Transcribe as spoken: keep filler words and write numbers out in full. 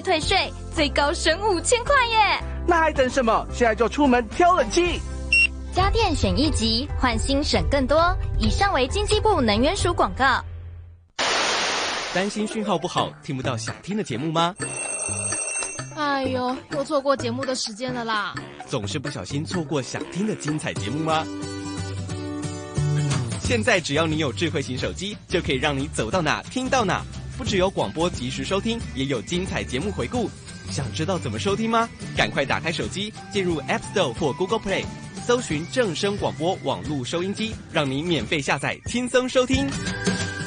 退税，最高省五千块耶！ 那还等什么？现在就出门挑冷气。 家电选一级，换新省更多。以上为经济部能源署广告。 担心讯号不好，听不到想听的节目吗？ 哎呦，又错过节目的时间了啦！ 总是不小心错过想听的精彩节目吗？现在只要你有智慧型手机，就可以让你走到哪听到哪。不只有广播及时收听，也有精彩节目回顾。想知道怎么收听吗？赶快打开手机，进入 App Store 或 Google Play， 搜寻正声广播网络收音机，让你免费下载，轻松收听。